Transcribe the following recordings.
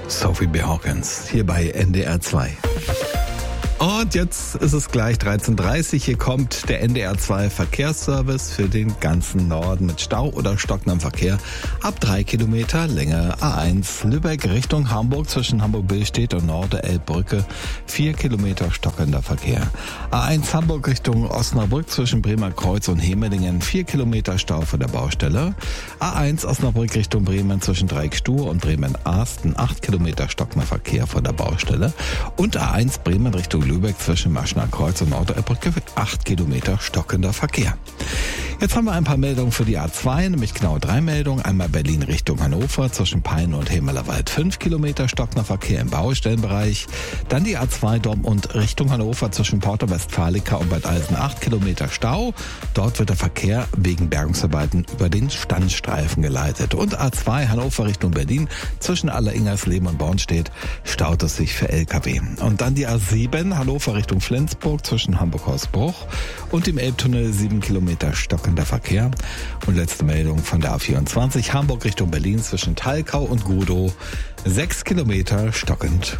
Sophie B. Hawkins, hier bei NDR 2. Und jetzt ist es gleich 13:30 Uhr. Hier kommt der NDR 2 Verkehrsservice für den ganzen Norden mit Stau oder stockendem Verkehr ab 3 Kilometer Länge. A1 Lübeck Richtung Hamburg zwischen Hamburg-Billstedt und Norde-Elbbrücke 4 Kilometer stockender Verkehr. A1 Hamburg Richtung Osnabrück zwischen Bremer Kreuz und Hemelingen 4 Kilometer Stau vor der Baustelle. A1 Osnabrück Richtung Bremen zwischen Dreieckstuhr und Bremen-Arsten 8 Kilometer stockender Verkehr vor der Baustelle. Und A1 Bremen Richtung Lübeck zwischen Maschner Kreuz und Norde-Elbbrücke 8 Kilometer stockender Verkehr. Jetzt haben wir ein paar Meldungen für die A2, nämlich genau 3 Meldungen. Einmal Berlin Richtung Hannover zwischen Peine und Hemelerwald 5 Kilometer stockender Verkehr im Baustellenbereich. Dann die A2 Dortmund Richtung Hannover zwischen Porta Westfalica und Bad Eilsen 8 Kilometer Stau. Dort wird der Verkehr wegen Bergungsarbeiten über den Standstreifen geleitet. Und A2 Hannover Richtung Berlin zwischen Alleringersleben und Bornstedt staut es sich für LKW. Und dann die A7 Hannover Richtung Flensburg zwischen Hamburg-Hausbruch und dem Elbtunnel 7 Kilometer stockender Verkehr. Und letzte Meldung von der A24 Hamburg Richtung Berlin zwischen Thalkau und Gudow 6 Kilometer stockend.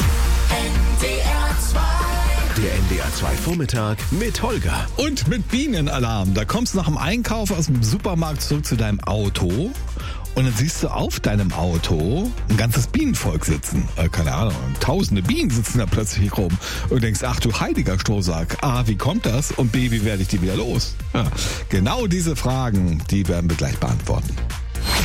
Der NDR 2 Vormittag mit Holger. Und mit Bienenalarm. Da kommst du nach dem Einkauf aus dem Supermarkt zurück zu deinem Auto. Und dann siehst du auf deinem Auto ein ganzes Bienenvolk sitzen. Keine Ahnung, tausende Bienen sitzen da plötzlich rum. Und denkst, ach du heiliger Strohsack. A, wie kommt das? Und B, wie werde ich die wieder los? Ja, genau diese Fragen, die werden wir gleich beantworten.